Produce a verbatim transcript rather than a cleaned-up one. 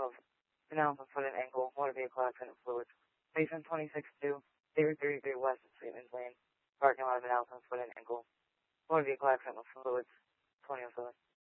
of announcement foot and ankle, motor vehicle accident with fluids. Patient twenty-six two, zero three three West of Sweetman's Lane, parking lot of announcement foot and ankle, motor vehicle accident with fluids, twenty oh seven.